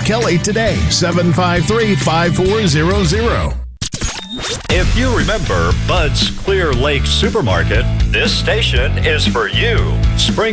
Kelly today, 753-5400. If you remember Bud's Clear Lake Supermarket, this station is for you. Spring